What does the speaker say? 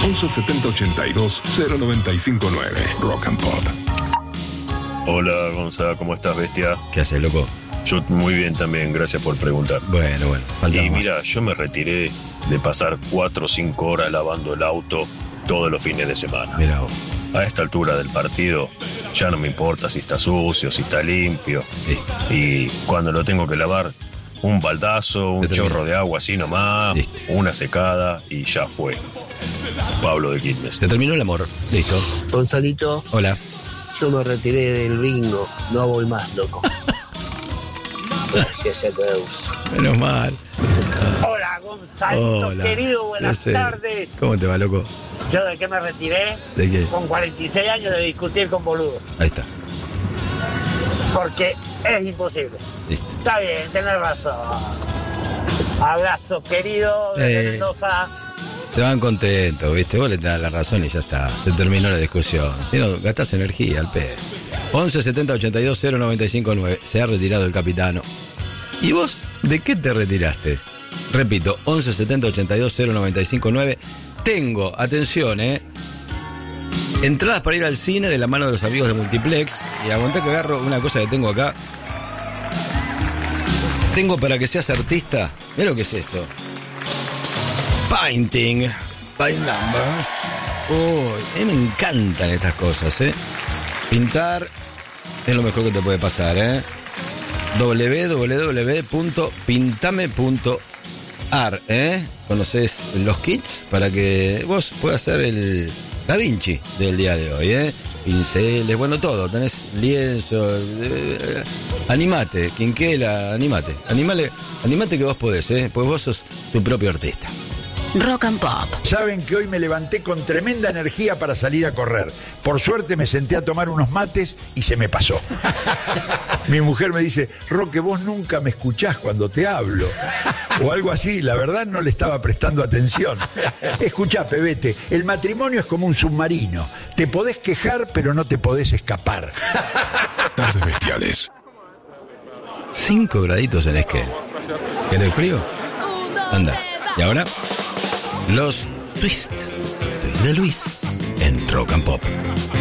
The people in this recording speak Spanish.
11 70 82 0959. Rock and Pop. Hola, Gonzalo, ¿cómo estás, bestia? ¿Qué haces, loco? Yo muy bien también, gracias por preguntar. Bueno, falta Y más. mira, yo me retiré de pasar 4 o 5 horas lavando el auto todos los fines de semana. Mira vos. A esta altura del partido ya no me importa si está sucio, si está limpio. Listo. Y cuando lo tengo que lavar, un baldazo, un chorro de agua así nomás, Listo. una secada y ya fue. Pablo de Quilmes. Se terminó el amor. Listo. Gonzalito, Hola. yo me retiré del bingo, no voy más, loco. Gracias a Dios. Menos mal. Hola, Gonzalito, Hola. querido, Ya buenas sé. tardes. ¿Cómo te va, loco? ¿Yo de qué me retiré? ¿De qué? Con 46 años de discutir con boludos. Ahí está. Porque es imposible. Listo. Está bien, tenés razón. Abrazo, querido, desde Mendoza. Se van contentos, ¿viste? Vos le das la razón y ya está. Se terminó la discusión. Si no, gastás energía al pedo. 11 70 82 095 9. Se ha retirado el capitano. ¿Y vos de qué te retiraste? Repito, 11 70 82 095 9. Tengo, atención, entradas para ir al cine de la mano de los amigos de Multiplex. Y aguantá que agarro una cosa que tengo acá. Tengo para que seas artista. Mira lo que es esto. Painting. Paint numbers. A mí me encantan estas cosas, Pintar es lo mejor que te puede pasar, www.pintame.ar, ¿Conoces los kits? Para que vos puedas hacer el Da Vinci del día de hoy, Pinceles, bueno, todo. Tenés lienzo, animate, quinquela, animate que vos podés, pues vos sos tu propio artista. Rock and Pop. Saben que hoy me levanté con tremenda energía para salir a correr. Por suerte me senté a tomar unos mates y se me pasó. Mi mujer me dice, Roque, vos nunca me escuchás cuando te hablo. O algo así, la verdad no le estaba prestando atención. Escuchá, pebete, el matrimonio es como un submarino. Te podés quejar, pero no te podés escapar. Tardes bestiales. 5 graditos en Esquel. ¿Querés frío? Anda. Y ahora, los Twist de Luis en Rock and Pop.